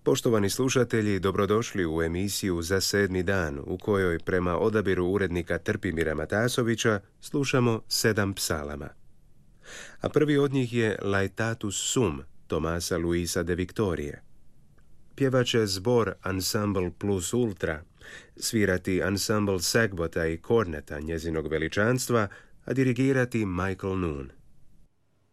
Poštovani slušatelji, dobrodošli u emisiju Za sedmi dan, u kojoj prema odabiru urednika Trpimira Matasovića slušamo 7 psalama. A prvi od njih je Laetatus Sum Tomasa Luisa de Victorije. Pjevaće zbor Ensemble Plus Ultra, svirati Ensemble Sagbota i Korneta njezinog veličanstva, a dirigirati Michael Noon.